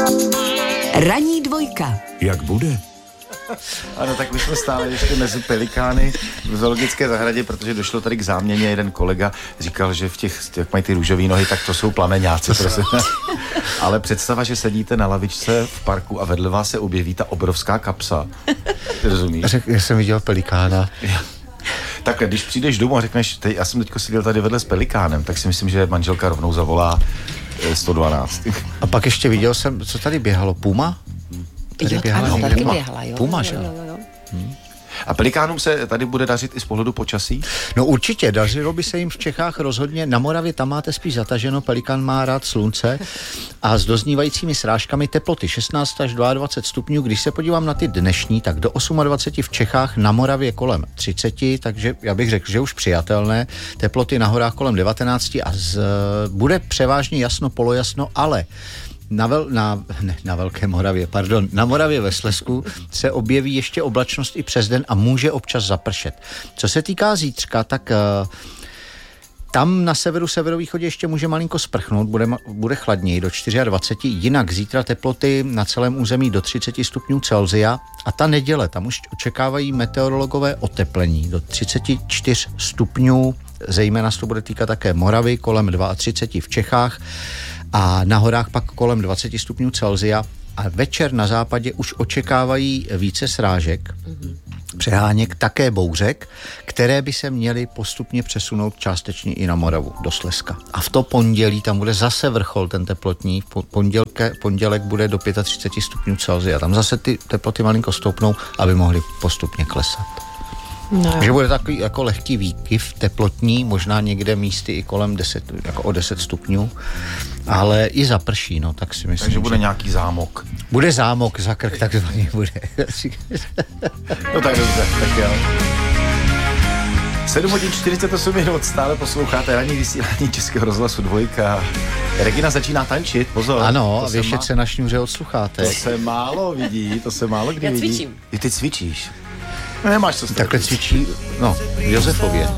Ranní dvojka. Jak bude? Ano, tak my jsme stále ještě mezi pelikány v zoologické zahradě, protože došlo tady k záměně. Jeden kolega říkal, že v těch, jak mají ty růžové nohy, tak to jsou plameňáci. Ale představa, že sedíte na lavičce v parku a vedle vás se objeví ta obrovská kapsa. Rozumíš? Já jsem viděl pelikána. Tak když přijdeš domů a řekneš, já jsem teďko seděl tady vedle s pelikánem, tak si myslím, že manželka rovnou zavolá 112. A pak ještě viděl jsem, co tady běhalo, puma? Tady běhala, jo. Puma, že? A pelikánům se tady bude dařit i z pohledu počasí? No určitě, dařilo by se jim v Čechách rozhodně. Na Moravě tam máte spíš zataženo, pelikán má rád slunce a s doznívajícími srážkami teploty 16 až 22 stupňů. Když se podívám na ty dnešní, tak do 28 v Čechách, na Moravě kolem 30, takže já bych řekl, že už přijatelné. Teploty na horách kolem 19 a bude převážně jasno, polojasno, ale na Velké Moravě, na Moravě ve Slezsku se objeví ještě oblačnost i přes den a může občas zapršet. Co se týká zítřka, tak tam na severu, severovýchodě ještě může malinko sprchnout, bude chladněji do 24, jinak zítra teploty na celém území do 30 stupňů Celsia a ta neděle, tam už očekávají meteorologové oteplení do 34 stupňů, zejména se to bude týkat také Moravy, kolem 32 v Čechách, a na horách pak kolem 20 stupňů Celsia a večer na západě už očekávají více srážek, přeháněk, také bouřek, které by se měly postupně přesunout částečně i na Moravu, do Slezska. A v to pondělí tam bude zase vrchol ten teplotní, pondělek bude do 35 stupňů Celsia. Tam zase ty teploty malinko stoupnou, aby mohly postupně klesat. No. Takže bude takový jako lehký výkyv teplotní, možná někde místy i kolem 10, jako o 10 stupňů, ale i zaprší, no, tak si myslím. Takže bude nějaký zámok. Bude zámok, za krk takzvaný bude. No tak dobře, tak jo. 7 hodin 48 minut, stále posloucháte ranní vysílání Českého rozhlasu Dvojka. Regina začíná tančit, pozor. Ano, a věšet se na šňůře od sluchátek. To se málo vidí, to se málo kdy vidí. Já cvičím. Ty cvičíš. Nemáš co. Takhle cvičí, no, v Josefově.